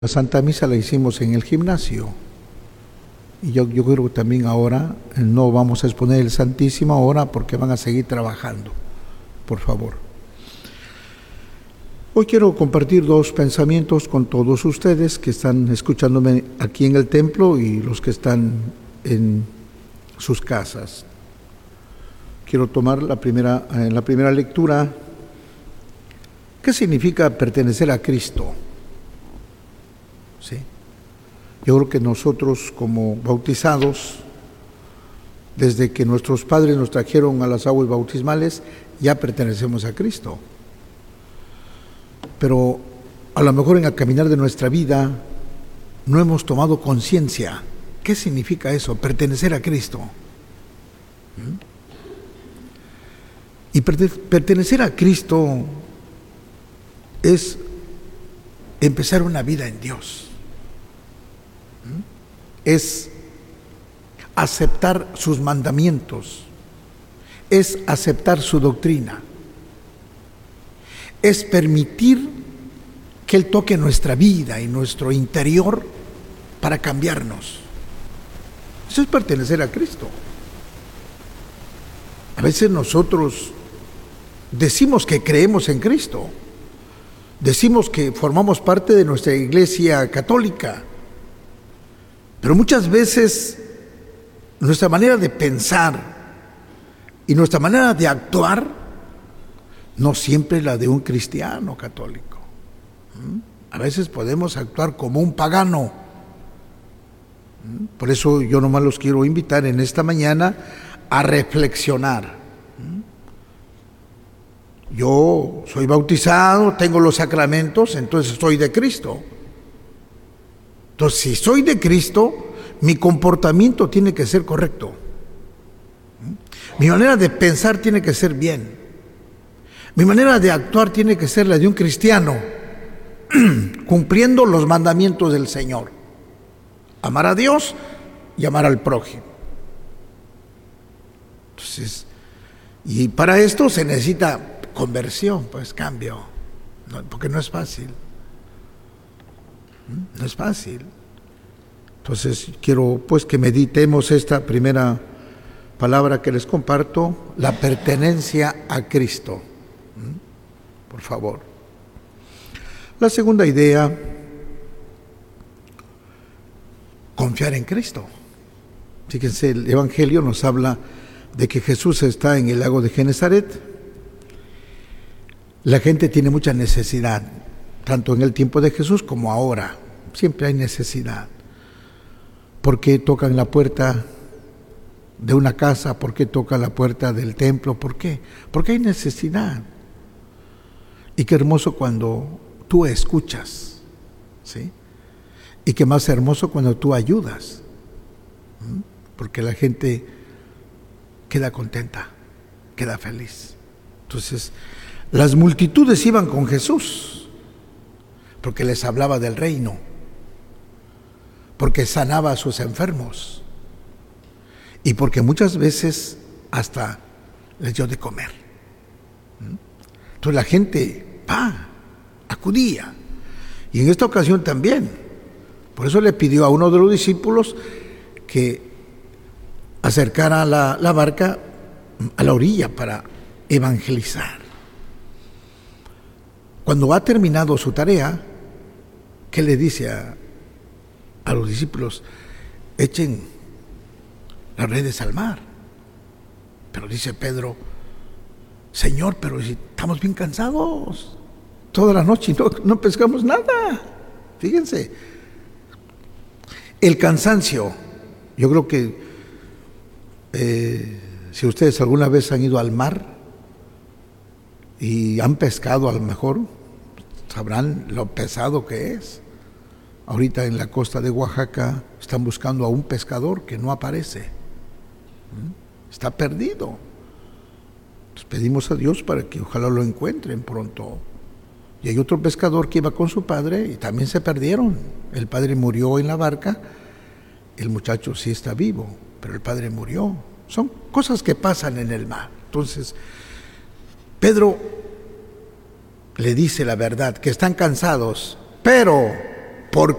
La Santa Misa la hicimos en el gimnasio y yo creo que también ahora no vamos a exponer el Santísimo ahora porque van a seguir trabajando, por favor. Hoy quiero compartir dos pensamientos con todos ustedes que están escuchándome aquí en el templo y los que están en sus casas. Quiero tomar la primera lectura. ¿Qué significa pertenecer a Cristo? ¿Sí? Yo creo que nosotros como bautizados, desde que nuestros padres nos trajeron a las aguas bautismales, ya pertenecemos a Cristo. Pero a lo mejor en el caminar de nuestra vida no hemos tomado conciencia. ¿Qué significa eso? Pertenecer a Cristo. Y pertenecer a Cristo es empezar una vida en Dios. Es aceptar sus mandamientos, es aceptar su doctrina, es permitir que Él toque nuestra vida y nuestro interior para cambiarnos. Eso es pertenecer a Cristo. A veces nosotros decimos que creemos en Cristo, decimos que formamos parte de nuestra Iglesia católica, pero muchas veces nuestra manera de pensar y nuestra manera de actuar no siempre es la de un cristiano católico. A veces podemos actuar como un pagano. Por eso yo nomás los quiero invitar en esta mañana a reflexionar. Yo soy bautizado, tengo los sacramentos, entonces soy de Cristo. Entonces, si soy de Cristo, mi comportamiento tiene que ser correcto. Mi manera de pensar tiene que ser bien. Mi manera de actuar tiene que ser la de un cristiano, cumpliendo los mandamientos del Señor. Amar a Dios y amar al prójimo. Entonces, y para esto se necesita conversión, pues cambio, porque no es fácil. No es fácil. Entonces quiero pues que meditemos esta primera palabra que les comparto, la pertenencia a Cristo. Por favor. La segunda idea, confiar en Cristo. Fíjense, el Evangelio nos habla de que Jesús está en el lago de Genesaret. La gente tiene mucha necesidad, tanto en el tiempo de Jesús como ahora. Siempre hay necesidad. ¿Por qué tocan la puerta de una casa? ¿Por qué tocan la puerta del templo? ¿Por qué? Porque hay necesidad. Y qué hermoso cuando tú escuchas, ¿sí? Y qué más hermoso cuando tú ayudas, porque la gente queda contenta, queda feliz. Entonces, las multitudes iban con Jesús, porque les hablaba del reino, porque sanaba a sus enfermos, y porque muchas veces hasta les dio de comer. Entonces la gente acudía, y en esta ocasión también. Por eso le pidió a uno de los discípulos que acercara la barca a la orilla para evangelizar. Cuando ha terminado su tarea, ¿qué le dice a los discípulos? Echen las redes al mar. Pero dice Pedro: Señor, pero si estamos bien cansados, toda la noche no pescamos nada. Fíjense, el cansancio. Yo creo que si ustedes alguna vez han ido al mar y han pescado, a lo mejor sabrán lo pesado que es. Ahorita en la costa de Oaxaca están buscando a un pescador que no aparece. Está perdido. Entonces pedimos a Dios para que ojalá lo encuentren pronto. Y hay otro pescador que iba con su padre y también se perdieron. El padre murió en la barca, el muchacho sí está vivo, pero el padre murió. Son cosas que pasan en el mar. Entonces, Pedro le dice la verdad, que están cansados, pero porque